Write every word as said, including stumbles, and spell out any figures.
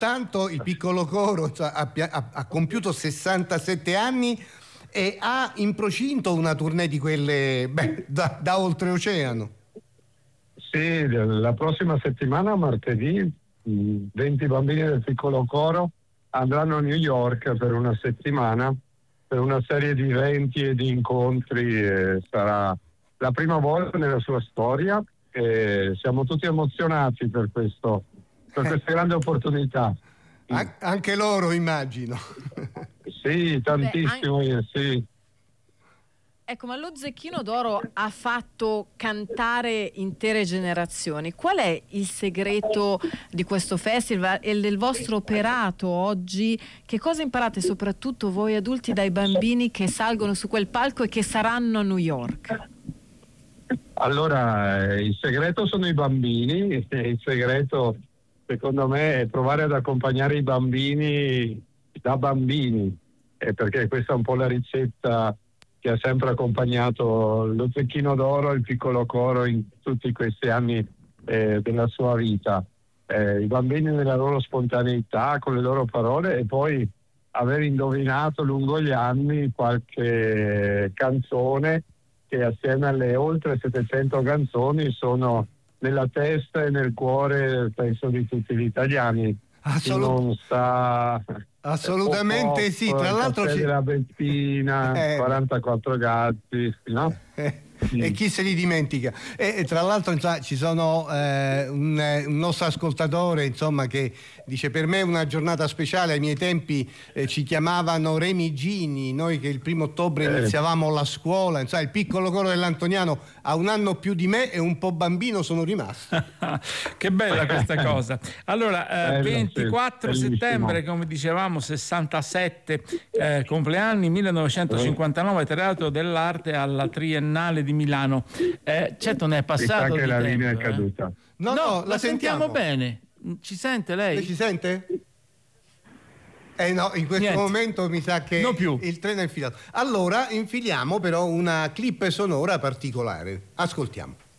tanto il piccolo Coro cioè, ha, ha, ha compiuto sessantasette anni e ha in procinto una tournée di quelle beh, da, da oltreoceano. Sì, la prossima settimana, martedì, venti bambini del piccolo Coro andranno a New York per una settimana, per una serie di eventi e di incontri. E sarà la prima volta nella sua storia e siamo tutti emozionati per questo, per questa grande opportunità. An- anche loro, immagino. Sì, tantissimo. Beh, an- sì. Ecco, ma lo Zecchino d'Oro ha fatto cantare intere generazioni. Qual è il segreto di questo festival e del vostro operato oggi? Che cosa imparate soprattutto voi adulti dai bambini che salgono su quel palco e che saranno a New York? Allora, eh, il segreto sono i bambini, e il segreto secondo me è provare ad accompagnare i bambini da bambini, eh, perché questa è un po' la ricetta che ha sempre accompagnato lo Zecchino d'Oro, il piccolo Coro in tutti questi anni eh, della sua vita. Eh, I bambini nella loro spontaneità, con le loro parole, e poi aver indovinato lungo gli anni qualche canzone che assieme alle oltre settecento canzoni sono nella testa e nel cuore, penso, di tutti gli italiani. Assolut- non sta assolutamente pop, sì, tra l'altro Caffè ci... della Bettina, Eh. quarantaquattro gatti, no? Eh, e chi se li dimentica? E, e tra l'altro insomma, ci sono eh, un, un nostro ascoltatore insomma che dice: per me è una giornata speciale, ai miei tempi eh, ci chiamavano Remigini, noi che il primo ottobre Eh. iniziavamo la scuola, insomma, il piccolo Coro dell'Antoniano ha un anno più di me e un po' bambino sono rimasto. Che bella questa cosa. Allora, eh, Bello, ventiquattro sì, settembre, bellissimo. come dicevamo, sessantasette eh, compleanni, millenovecentocinquantanove, Teatro dell'Arte alla Triennale di Milano. Eh, certo, ne è Mi sa passato che di la tempo, linea è eh. caduta. No, No, no, la sentiamo bene. Ci sente lei? Lei ci sente? Eh no, in questo Niente. momento mi sa che No più. il treno è infilato. Allora infiliamo però una clip sonora particolare. Ascoltiamo.